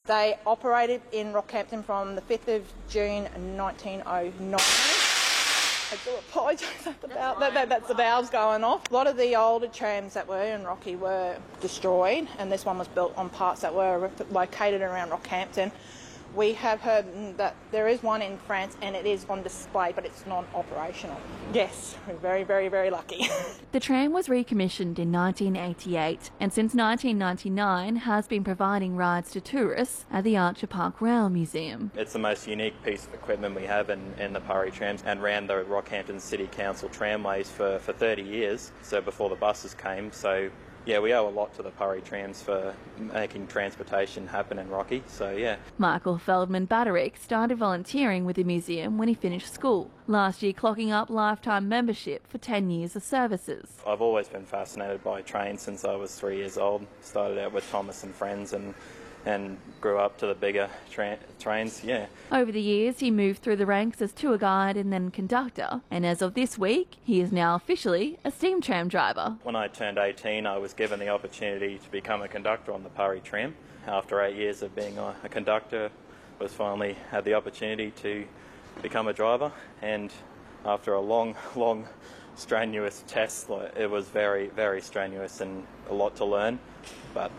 They operated in Rockhampton from the 5th of June 1909. I do apologise about that. That's the valves going off. A lot of the older trams that were in Rocky were destroyed, and this one was built on parts that were located around Rockhampton. We have heard that there is one in France and it is on display, but it's non-operational. Yes, we're very, very, very lucky. The tram was recommissioned in 1988 and since 1999 has been providing rides to tourists at the Archer Park Rail Museum. It's the most unique piece of equipment we have in the Purry trams, and ran the Rockhampton City Council tramways for 30 years, so before the buses came. So yeah, we owe a lot to the Purry trams for making transportation happen in Rocky, so yeah. Michael Feldman-Baderick started volunteering with the museum when he finished school, last year clocking up lifetime membership for 10 years of services. I've always been fascinated by trains since I was 3 years old. Started out with Thomas and Friends and grew up to the bigger trains, yeah. Over the years, he moved through the ranks as tour guide and then conductor, and as of this week, he is now officially a steam tram driver. When I turned 18, I was given the opportunity to become a conductor on the Purry tram. After 8 years of being a conductor, was finally had the opportunity to become a driver, and after a long, strenuous test, it was very, very strenuous and a lot to learn, but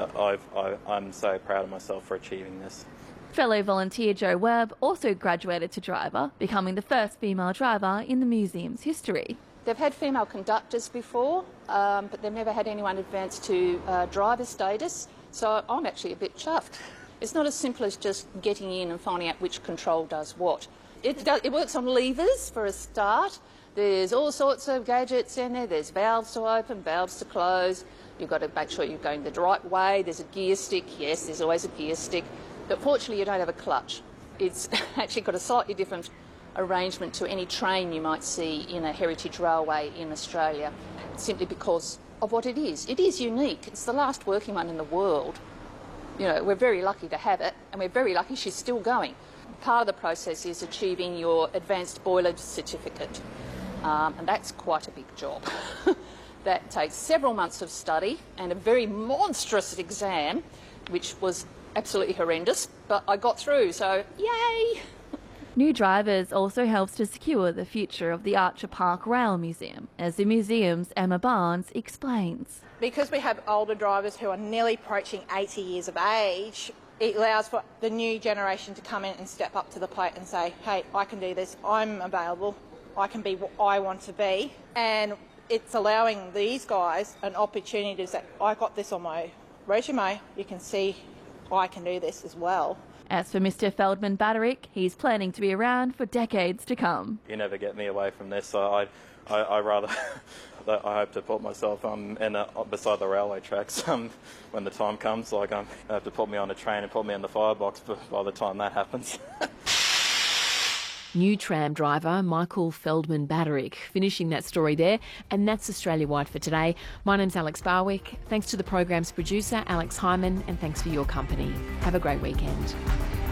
I'm so proud of myself for achieving this. Fellow volunteer Jo Webb also graduated to driver, becoming the first female driver in the museum's history. They've had female conductors before, but they've never had anyone advance to driver status, so I'm actually a bit chuffed. It's not as simple as just getting in and finding out which control does what. It works on levers for a start. There's all sorts of gadgets in there. There's valves to open, valves to close. You've got to make sure you're going the right way. There's a gear stick. Yes, there's always a gear stick. But fortunately, you don't have a clutch. It's actually got a slightly different arrangement to any train you might see in a heritage railway in Australia, simply because of what it is. It is unique. It's the last working one in the world. You know, we're very lucky to have it, and we're very lucky she's still going. Part of the process is achieving your advanced boiler certificate, and that's quite a big job. That takes several months of study and a very monstrous exam, which was absolutely horrendous, but I got through, so yay! New drivers also helps to secure the future of the Archer Park Rail Museum, as the museum's Emma Barnes explains. Because we have older drivers who are nearly approaching 80 years of age, it allows for the new generation to come in and step up to the plate and say, hey, I can do this, I'm available, I can be what I want to be, and it's allowing these guys an opportunity to say, I got this on my resume, you can see I can do this as well. As for Mr. Feldman-Baderick, he's planning to be around for decades to come. You never get me away from this, so I rather, I hope to put myself beside the railway tracks when the time comes. Like, I have to put me on a train and put me in the firebox by the time that happens. New tram driver Michael Feldman-Baderick, finishing that story there. And that's Australia Wide for today. My name's Alex Barwick. Thanks to the program's producer, Alex Hyman, and thanks for your company. Have a great weekend.